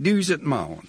1000 man.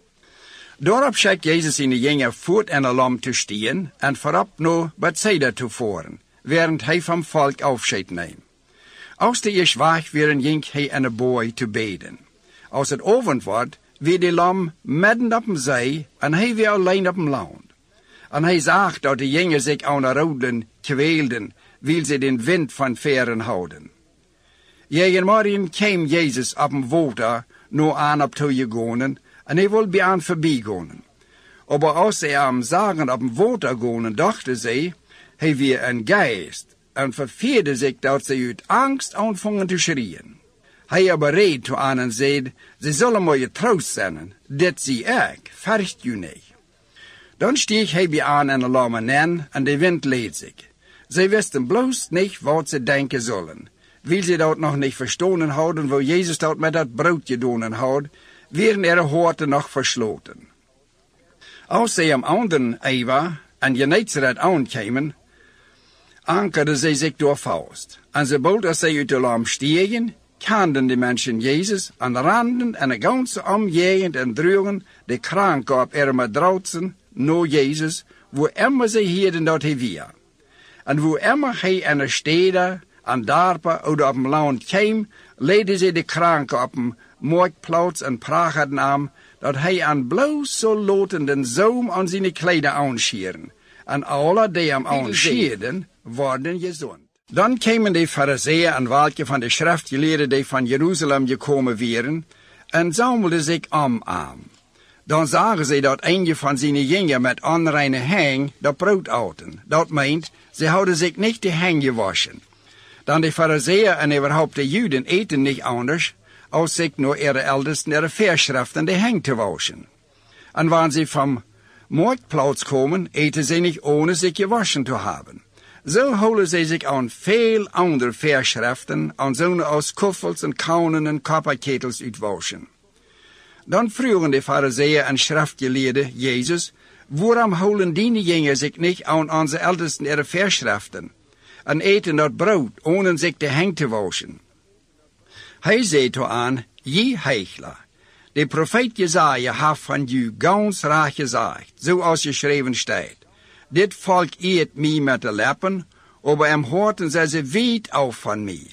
Daarop scheidt Jezus zijn jünger voort en een lam te stehen en voorop naar Bethsaida te voeren, während hij van volk afscheid neemt. Als de eerst wacht weer ging hij aan de booi te beden. Als het avond wordt, weer de lam midden op een zee en hij weer alleen op een land. En hij zag dat de jünger zich aan de roden kwelden, wil ze den wind van veren houden. Tegen morgen kwam Jezus op een water naar aan op toe gegaan, en hij wilde bij aan voorbij gaan. Maar als ze hem zagen op een water gaan, dachten ze, hij weer een geest, en verveerde zich dat ze uit angst aanvangen te schreeuwen. Hij aber reed toe aan en zei, ze zullen maar je troost zijn, dit zie ik, vercht u niet. Dan steeg hij bij aan en lam neer, en de wind leed zich. Zij wisten bloos niet wat ze denken zullen. Wil ze dat nog niet verstonen houden, waar Jezus dat met dat brood gedaan had, werden er horten nog versloten. Als zij am anderen eeuwen en Genezeret aankwamen, ankerden zij zich door Faust. En sobald als zij uit de lam stegen, kenden de mensen Jezus en randen en de ganse omgegend en droegen de kranken op matraatsen naar Jezus, waar immer zij hielden dat hij weer. En waar immer hij in de steden, en dorpen of op een land kwam, leidden zij de kranken op een marktplaats en praten hem dat hij aan bloos zal laten den zoom aan zijn kleding aanscheren. En alle die hem aanscheren, worden gezond. Dan kwamen de Farizeeën en welke van de schriftgeleerden die van Jeruzalem gekomen waren, en zammelden zich om hem. Dan zagen ze dat een van zijn jünger met onreine hang dat brood aten. Dat meent, ze hadden zich niet de hang gewaschen. Dan de Farizeeën en überhaupt de Juden eten niet anders, als zich naar ihre Ältesten ihre Verschriften de hang te waschen. En wanneer ze van Marktplaats komen, eten ze niet ohne zich gewaschen te hebben. Zo houden ze zich aan veel andere Verschriften, aan zonen als koffels en kaunen en kopperketels uitwaschen. Dan vroegen de Farizeeën en schriftgeleerden Jezus, waarom houden die jünger zich niet aan onze Ältesten ihre Verschriften en eten dat brood, ohne zich de hang te waschen? Hij zei toe aan, je heichler, de profeet Jesaja heeft van u gans raar gezegd, zoals geschreven staat. Dit volk eet mij met de lippen, aber im Horten zijn ze weit af van mij.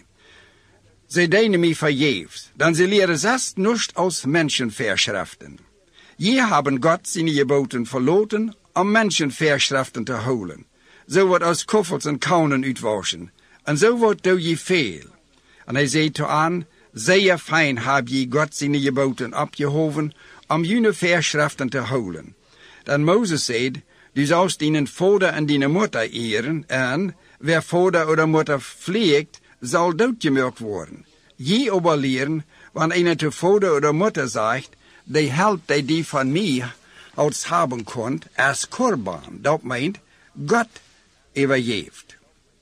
Ze dienen mij vergeefs, dan ze leren zelfs niets als Menschenverschriften. Je hebben God zijn geboten verloten om Menschenverschriften te houden. Zo wordt als koffels en kaunen uitwaschen, en zo wordt doe je veel. En hij zei toe aan, zeer fijn heb je God zijn geboten opgehoven om jullie Verschriften te houden. Dan Mozes zei, du zoust dienen vader en die moeder eren, en wer vader oder moeder vliegt, zal doodgemerkt worden. Je aber leren, wanneer einer te vader oder moeder zegt, die helpt die van mij als hebben kunt, als korban. Dat meint, God overgeeft.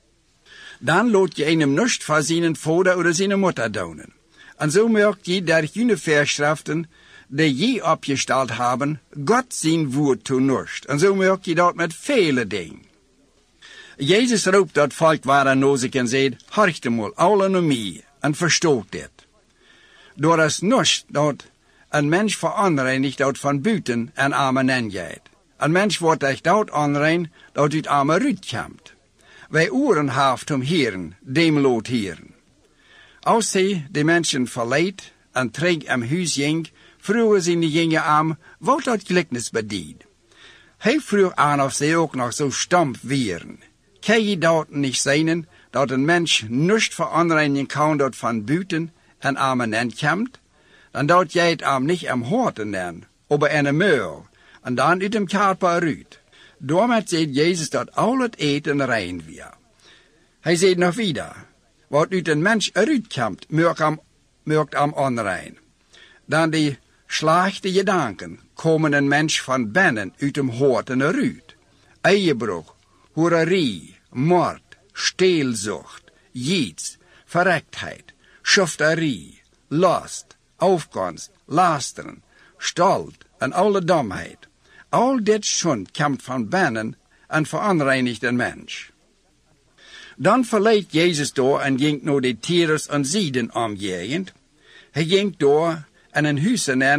Dan laat je einem nicht van zijn vader oder zijn moeder doen. En zo merkt je dat jullie Verschriften, die je opgesteld hebben, God zijn woord toe nicht. En zo merk je dat met vele dingen. Jezus roept dat volk waar naar zich en zei, horcht eenmaal, alle naar mij, en verstoot dit. Door is nicht dat een mens veronreinigt dat van buiten en armen ingaat. Een mens wordt echt dat onrein dat uit armen uitkomt. Wij oren heeft om heren, dem lood heren. Als hij de mensen verleidt en terug am huis ging, vroegen ze de jongen aan wat dat gelijkenis bedient. Hij vroeg aan of ze ook nog zo stamp waren. Kan je dat niet zijn, dat een mens niet veronreinigen kan dat van buiten en armen inkomt? Dan dat jij het am niet am horten neemt, aber in een muil, en dan uit hem karper uit. Daarmee zei Jezus dat al het eten rein weer. Hij zei nog wieder, wat uit een mens eruit komt, merkt am onrein. Dan die slechte gedanken komen een mens van binnen uit hem horten eruit. Eiebrug, hoererie, moord, steelzucht, jiets, verrektheid, schofterie, last, afgunst, lasteren, stolz en alle domheid. Al dit schund komt van binnen en veronreinigt een mens. Dan verliet Jezus door en ging naar de Tyrus en Sidon omgegend. Hij ging door en een huis